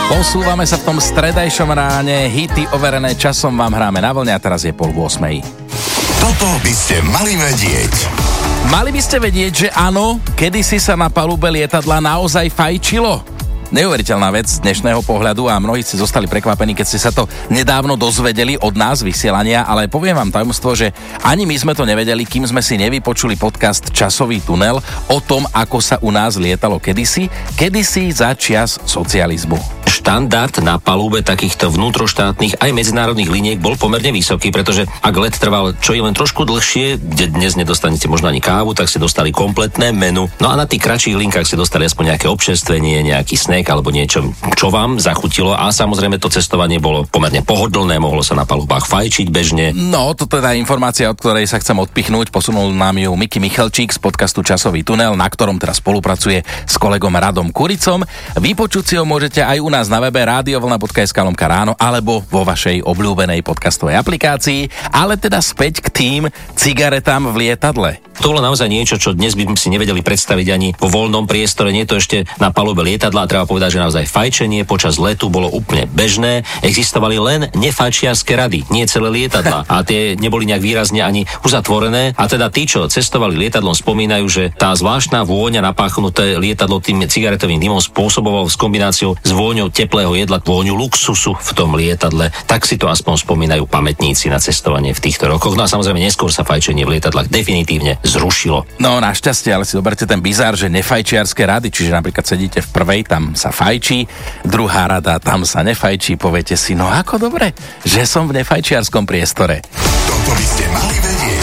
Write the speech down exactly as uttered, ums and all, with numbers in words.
Posúvame sa v tom stredajšom ráne, hity overené časom vám hráme na vlne a teraz je pol ôsmej. Toto by ste mali vedieť. Mali by ste vedieť, že áno, kedysi sa na palube lietadla naozaj fajčilo. Neuveriteľná vec z dnešného pohľadu a mnohí ste zostali prekvapení, keď ste sa to nedávno dozvedeli od nás vysielania, ale poviem vám tajomstvo, že ani my sme to nevedeli, kým sme si nevypočuli podcast Časový tunel o tom, ako sa u nás lietalo kedysi, kedysi za čias socializmu. Štandard na palube takýchto vnútroštátnych aj medzinárodných liniek bol pomerne vysoký, pretože ak let trval čo je len trošku dlhšie, kde dnes nedostanete možno ani kávu, tak ste dostali kompletné menu. No a na tých kratších linkách ste dostali aspoň nejaké občerstvenie, nejaký snack alebo niečo, čo vám zachutilo a samozrejme to cestovanie bolo pomerne pohodlné, mohlo sa na palubách fajčiť bežne. No, to teda informácia, od ktorej sa chcem odpichnúť, posunul nám ju Miky Michalčík z podcastu Časový tunel, na ktorom teraz spolupracuje s kolegom Radom Kuricom. Vypočuť si ho môžete aj u nás na webe radiovlna bodka es ká lomka ráno alebo vo vašej obľúbenej podcastovej aplikácii, ale teda späť k tým cigaretám v lietadle. To bolo naozaj niečo, čo dnes by sme si nevedeli predstaviť ani vo voľnom priestore, nie to ešte na palube lietadla, a treba povedať, že naozaj fajčenie počas letu bolo úplne bežné, existovali len nefajčiarske rady, nie celé lietadla a tie neboli nejak výrazne ani uzatvorené a teda tí, čo cestovali lietadlom, spomínajú, že tá zvláštna vôňa napáchnuté lietadlo tým cigaretovým dymom spôsoboval s kombináciou s vôňou teplého jedla vôňu luxusu v tom lietadle. Tak si to aspoň spomínajú pamätníci na cestovanie v týchto rokoch. No a samozrejme neskôr sa fajčenie v lietadlách definitívne zrušilo. No našťastie, ale si zoberte ten bizár, že nefajčiarske rady, čiže napríklad sedíte v prvej, tam sa fajčí, druhá rada, tam sa nefajčí, poviete si, no ako dobre, že som v nefajčiarskom priestore. Toto by ste mali vedieť.